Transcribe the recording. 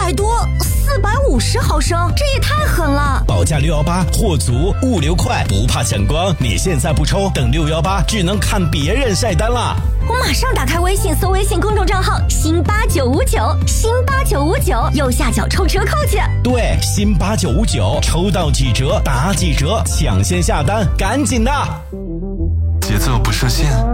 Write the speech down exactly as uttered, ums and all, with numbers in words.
百多，四百五十毫升，这也太狠了！ 保价六一八，货足，物流快，不怕抢光。你现在不抽，等六一八只能看别人晒单啦。 我马上打开微信，搜微信公众账号新八九五九，新八九五九，右下角抽折扣去。 对，新八九五九，抽到几折打几折，抢先下单，赶紧的！ 节奏不设限，